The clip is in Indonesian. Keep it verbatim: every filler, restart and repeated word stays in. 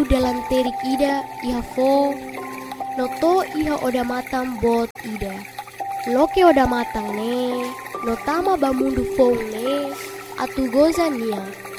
tu dalam terik ida iha fo noto iha oda matang bot ida. Loke oda matang ne, notama bamundu fong ne, atu goza nia.